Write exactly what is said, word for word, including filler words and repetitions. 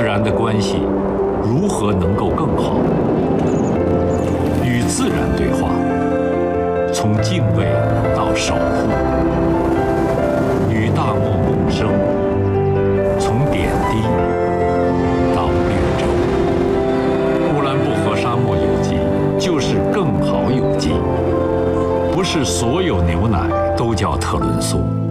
自然的关系如何能够更好？与自然对话，从敬畏到守护；与大漠共生，从点滴到绿洲。乌兰布和沙漠有机就是更好有机，不是所有牛奶都叫特仑苏。